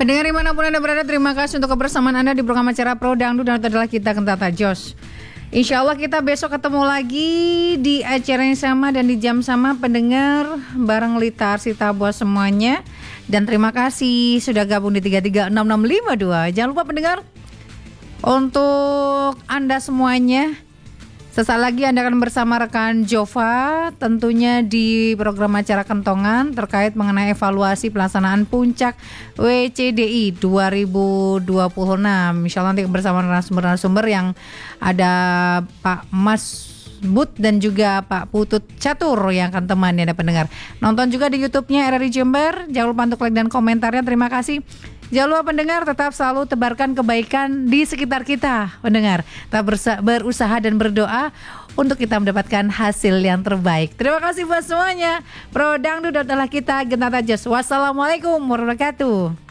Pendengar dimanapun Anda berada, terima kasih untuk kebersamaan Anda di program acara Pro Dangdut dan adalah kita Kentata Jos. Insya Allah kita besok ketemu lagi di acara yang sama dan di jam sama, pendengar, bareng Lita Arsita buat semuanya. Dan terima kasih sudah gabung di 336652. Jangan lupa pendengar, untuk Anda semuanya, sesaat lagi Anda akan bersama rekan Jova tentunya di program acara Kentongan terkait mengenai evaluasi pelaksanaan puncak WCDI 2026. Insya Allah nanti bersama narasumber yang ada Pak Mas But dan juga Pak Putut Catur yang akan temani Anda pendengar. Nonton juga di YouTube-nya RRI Jember. Jangan lupa untuk like dan komentarnya. Terima kasih. Jangan lupa pendengar tetap selalu tebarkan kebaikan di sekitar kita, pendengar. Tetap berusaha dan berdoa untuk kita mendapatkan hasil yang terbaik. Terima kasih buat semuanya. Pro Dangdut adalah kita Gentata Jos. Wassalamualaikum warahmatullahi wabarakatuh.